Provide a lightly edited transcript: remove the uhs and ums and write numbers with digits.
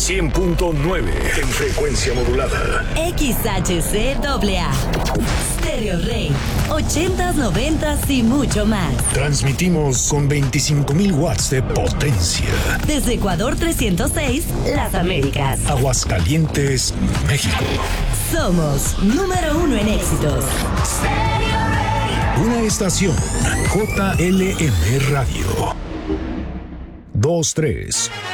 100.9 en frecuencia modulada. XHCAA. Stereo Rey. 80s, 90s y mucho más. Transmitimos con 25,000 watts de potencia. Desde Ecuador 306, Las Américas. Aguascalientes, México. Somos número 1 en éxitos. Una estación JLM Radio. 23.